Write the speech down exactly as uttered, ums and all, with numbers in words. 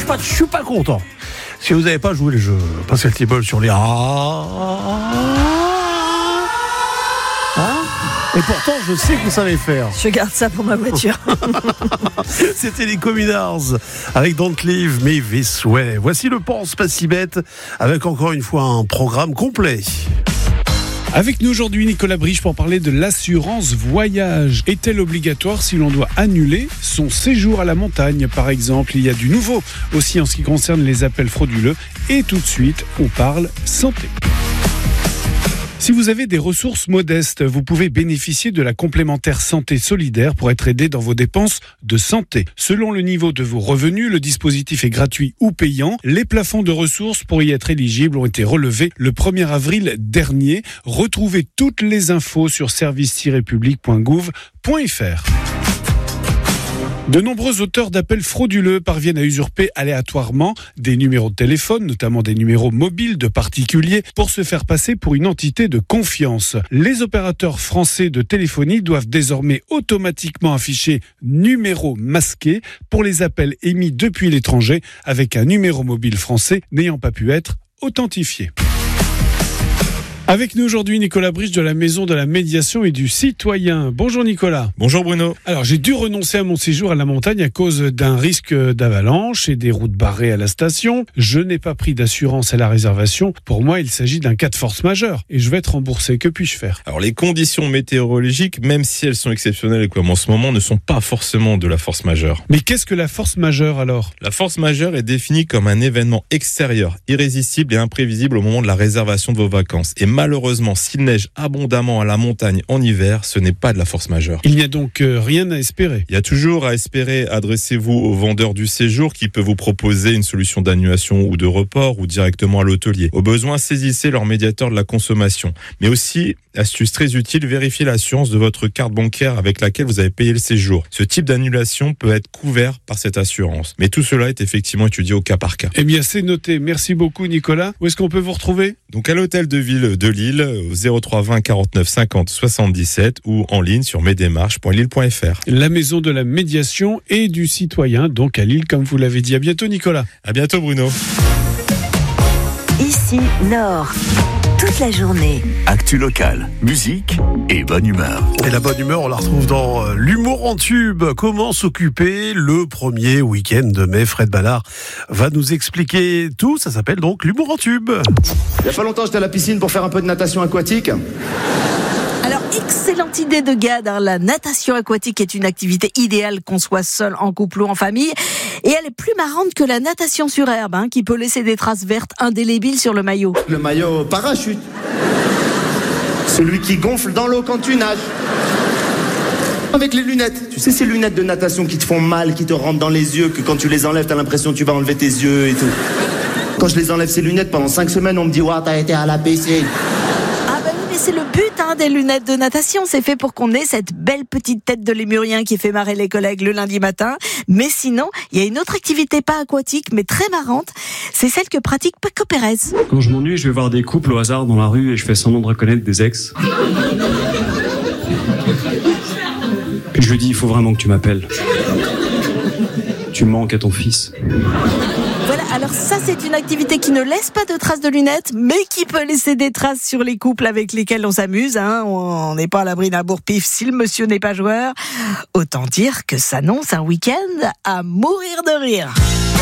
suis pas, je suis pas content. Si vous n'avez pas joué le jeu Pascal Thiebol sur les ah, hein, et pourtant je sais que vous savez faire. Je garde ça pour ma voiture. C'était les Communards avec Don't Leave Me This Way. Voici le Pense Pas Si Bête avec encore une fois un programme complet. Avec nous aujourd'hui Nicolas Briche pour parler de l'assurance voyage. Est-elle obligatoire si l'on doit annuler son séjour à la montagne par exemple? Il y a du nouveau aussi en ce qui concerne les appels frauduleux. Et tout de suite, on parle santé. Si vous avez des ressources modestes, vous pouvez bénéficier de la complémentaire santé solidaire pour être aidé dans vos dépenses de santé. Selon le niveau de vos revenus, le dispositif est gratuit ou payant. Les plafonds de ressources pour y être éligibles ont été relevés le premier avril dernier. Retrouvez toutes les infos sur service tiret public point gouv point f r. De nombreux auteurs d'appels frauduleux parviennent à usurper aléatoirement des numéros de téléphone, notamment des numéros mobiles de particuliers, pour se faire passer pour une entité de confiance. Les opérateurs français de téléphonie doivent désormais automatiquement afficher numéro masqué pour les appels émis depuis l'étranger avec un numéro mobile français n'ayant pas pu être authentifié. Avec nous aujourd'hui Nicolas Briche de la Maison de la Médiation et du Citoyen. Bonjour Nicolas. Bonjour Bruno. Alors j'ai dû renoncer à mon séjour à la montagne à cause d'un risque d'avalanche et des routes barrées à la station. Je n'ai pas pris d'assurance à la réservation. Pour moi il s'agit d'un cas de force majeure et je vais être remboursé. Que puis-je faire? Alors les conditions météorologiques, même si elles sont exceptionnelles comme en ce moment, ne sont pas forcément de la force majeure. Mais qu'est-ce que la force majeure alors? La force majeure est définie comme un événement extérieur, irrésistible et imprévisible au moment de la réservation de vos vacances. Et malheureusement, s'il neige abondamment à la montagne en hiver, ce n'est pas de la force majeure. Il n'y a donc euh, rien à espérer. Il y a toujours à espérer. Adressez-vous au vendeur du séjour qui peut vous proposer une solution d'annulation ou de report ou directement à l'hôtelier. Au besoin, saisissez leur médiateur de la consommation. Mais aussi, astuce très utile, vérifiez l'assurance de votre carte bancaire avec laquelle vous avez payé le séjour. Ce type d'annulation peut être couvert par cette assurance. Mais tout cela est effectivement étudié au cas par cas. Eh bien, c'est noté. Merci beaucoup Nicolas. Où est-ce qu'on peut vous retrouver? Donc à l'hôtel de ville de Lille, au zéro trois vingt quarante-neuf cinquante soixante-dix-sept ou en ligne sur mesdémarches point lille point f r. La Maison de la Médiation et du Citoyen, donc à Lille, comme vous l'avez dit. À bientôt Nicolas. À bientôt Bruno. Ici, Nord. Toute la journée. Actu locale, musique et bonne humeur. Et la bonne humeur, on la retrouve dans euh, l'humour en tube. Comment s'occuper le premier week-end de mai? Fred Ballard va nous expliquer tout. Ça s'appelle donc l'humour en tube. Il n'y a pas longtemps, j'étais à la piscine pour faire un peu de natation aquatique. Alors, excellente idée de Gad, hein. La natation aquatique est une activité idéale qu'on soit seul, en couple ou en famille. Et elle est plus marrante que la natation sur herbe, hein, qui peut laisser des traces vertes indélébiles sur le maillot. Le maillot parachute. Celui qui gonfle dans l'eau quand tu nages. Avec les lunettes. Tu sais, ces lunettes de natation qui te font mal, qui te rentrent dans les yeux, que quand tu les enlèves, t'as l'impression que tu vas enlever tes yeux et tout. Quand je les enlève, ces lunettes, pendant cinq semaines, on me dit « Ouah, t'as été à la piscine ». Mais c'est le but hein, des lunettes de natation, c'est fait pour qu'on ait cette belle petite tête de lémurien qui fait marrer les collègues le lundi matin. Mais sinon, il y a une autre activité pas aquatique, mais très marrante, c'est celle que pratique Paco Pérez. Quand je m'ennuie, je vais voir des couples au hasard dans la rue et je fais semblant de reconnaître des ex. Et je lui dis, il faut vraiment que tu m'appelles. Tu manques à ton fils. Voilà, alors ça c'est une activité qui ne laisse pas de traces de lunettes, mais qui peut laisser des traces sur les couples avec lesquels on s'amuse. Hein. On n'est pas à l'abri d'un bourre-pif si le monsieur n'est pas joueur. Autant dire que s'annonce un week-end à mourir de rire.